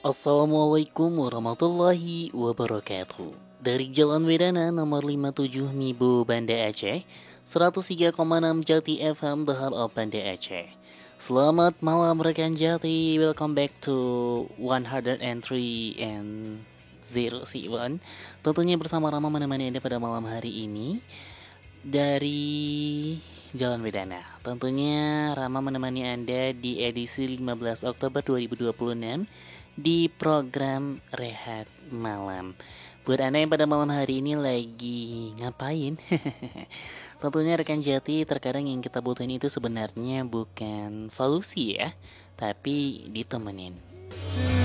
Assalamualaikum warahmatullahi wabarakatuh. Dari Jalan Wedana nomor 57 Mibo Banda Aceh, 103,6 Jati FM The Heart of Banda Aceh. Selamat malam rekan Jati, welcome back to 103 and 01. Tentunya bersama Rama menemani Anda pada malam hari ini dari Jalan Wedana. Tentunya Rama menemani Anda di edisi 15 Oktober 2026 di program Rehat Malam. Buat Anda yang pada malam hari ini lagi ngapain? Tentunya rekan Jati, terkadang yang kita butuhin itu sebenarnya bukan solusi ya, tapi ditemenin.